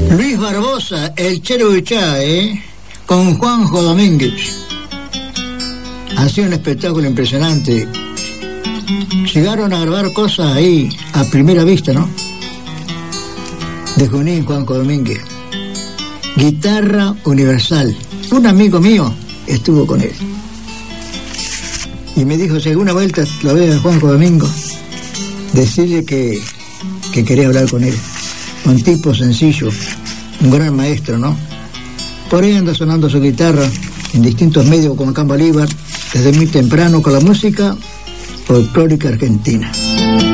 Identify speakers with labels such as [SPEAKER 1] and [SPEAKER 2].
[SPEAKER 1] Luis Barbosa, el Chero Bichá, con Juanjo Domínguez. Ha sido un espectáculo impresionante. Llegaron a grabar cosas ahí a primera vista, ¿no? De Junín, Juanjo Domínguez. Guitarra universal. Un amigo mío estuvo con él. Y me dijo, si alguna vuelta lo veo a Juanjo Domingo, decirle que quería hablar con él. Un tipo sencillo, un gran maestro, ¿no? Por ahí anda sonando su guitarra en distintos medios como Acá en Bolívar, desde muy temprano con la música folclórica argentina.